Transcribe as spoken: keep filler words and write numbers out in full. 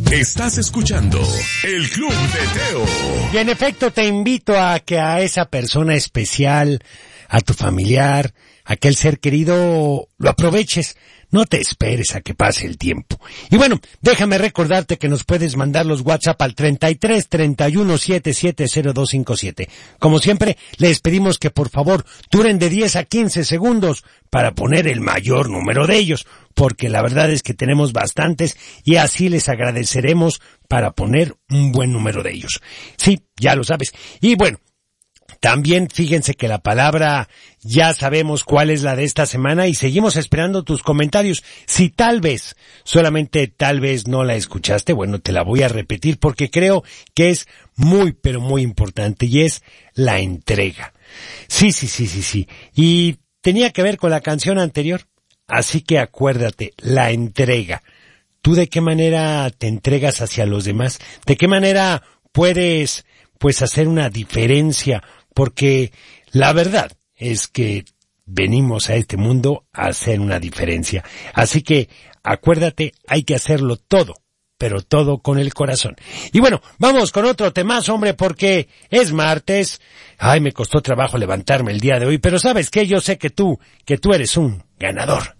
Estás escuchando El Club de Teo. Y en efecto te invito a que a esa persona especial, a tu familiar, a aquel ser querido, lo aproveches. No te esperes a que pase el tiempo. Y bueno, déjame recordarte que nos puedes mandar los WhatsApp al treinta y tres, treinta y uno, setenta y siete, cero dos cincuenta y siete. Como siempre, les pedimos que por favor duren de diez a quince segundos para poner el mayor número de ellos, porque la verdad es que tenemos bastantes y así les agradeceremos para poner un buen número de ellos. Sí, ya lo sabes. Y bueno, también fíjense que la palabra ya sabemos cuál es la de esta semana y seguimos esperando tus comentarios. Si tal vez, solamente tal vez no la escuchaste, bueno, te la voy a repetir porque creo que es muy, pero muy importante y es la entrega. Sí, sí, sí, sí, sí. Y tenía que ver con la canción anterior, así que acuérdate, la entrega. ¿Tú de qué manera te entregas hacia los demás? ¿De qué manera puedes, pues, hacer una diferencia? Porque la verdad es que venimos a este mundo a hacer una diferencia. Así que acuérdate, hay que hacerlo todo, pero todo con el corazón. Y bueno, vamos con otro temazo, hombre, porque es martes. Ay, me costó trabajo levantarme el día de hoy, pero ¿sabes qué? Yo sé que tú, que tú eres un ganador.